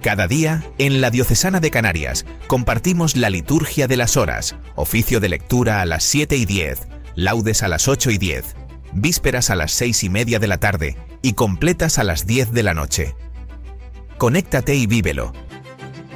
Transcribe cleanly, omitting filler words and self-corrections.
Cada día, en la Diocesana de Canarias, compartimos la liturgia de las horas, oficio de lectura a las 7:10, laudes a las 8:10, vísperas a las 6:30 de la tarde y completas a las 10 de la noche. Conéctate y vívelo.